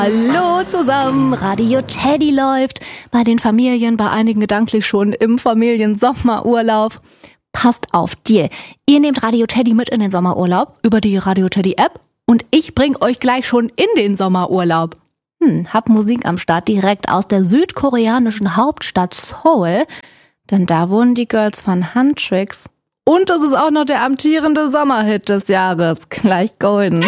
Hallo zusammen, Radio Teddy läuft. Bei den Familien, bei einigen gedanklich schon im Familiensommerurlaub. Passt auf, Deal. Ihr nehmt Radio Teddy mit in den Sommerurlaub über die Radio Teddy App und ich bring euch gleich schon in den Sommerurlaub. Hab Musik am Start direkt aus der südkoreanischen Hauptstadt Seoul, denn da wohnen die Girls von Huntrix. Und das ist auch noch der amtierende Sommerhit des Jahres, gleich golden.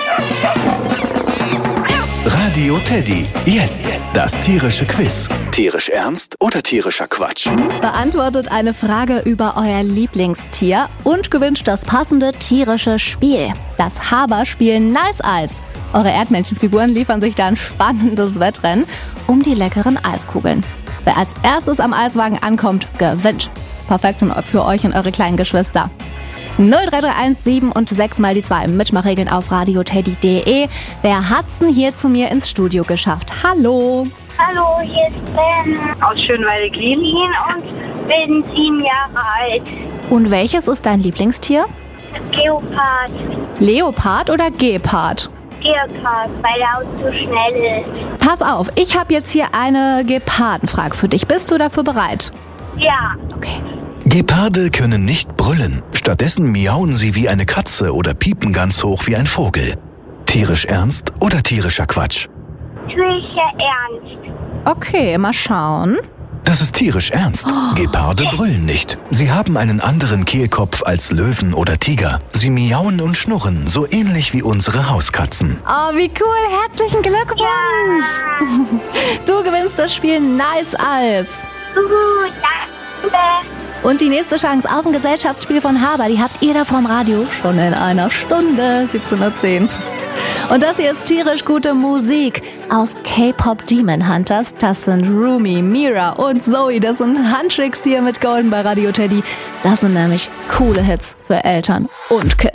Radio Teddy, jetzt das tierische Quiz. Tierisch ernst oder tierischer Quatsch? Beantwortet eine Frage über euer Lieblingstier und gewünscht das passende tierische Spiel. Das Haberspiel Nice Eis. Eure Erdmännchenfiguren liefern sich da ein spannendes Wettrennen um die leckeren Eiskugeln. Wer als erstes am Eiswagen ankommt, gewinnt. Perfekt für euch und eure kleinen Geschwister. 0331 7 und 6 mal die 2. Mitmachregeln auf radioteddy.de. Wer hat's denn hier zu mir ins Studio geschafft? Hallo. Hallo, hier ist Ben aus Schönwalde-Glien und bin 7 Jahre alt. Und welches ist dein Lieblingstier? Geopard. Leopard oder Gepard? Geopard, weil der auch so schnell ist. Pass auf, ich habe jetzt hier eine Gepardenfrage für dich. Bist du dafür bereit? Ja. Okay. Geparde können nicht brüllen. Stattdessen miauen sie wie eine Katze oder piepen ganz hoch wie ein Vogel. Tierisch ernst oder tierischer Quatsch? Tierischer Ernst. Okay, mal schauen. Das ist tierisch ernst. Geparde brüllen nicht. Sie haben einen anderen Kehlkopf als Löwen oder Tiger. Sie miauen und schnurren, so ähnlich wie unsere Hauskatzen. Oh, wie cool. Herzlichen Glückwunsch. Ja. Du gewinnst das Spiel Nice Eis. Danke. Und die nächste Chance auf ein Gesellschaftsspiel von Haber, die habt ihr da vom Radio schon in einer Stunde, 17:10 Uhr. Und das hier ist tierisch gute Musik aus K-Pop Demon Hunters. Das sind Rumi, Mira und Zoe. Das sind Huntrix hier mit Golden bei Radio Teddy. Das sind nämlich coole Hits für Eltern und Kids.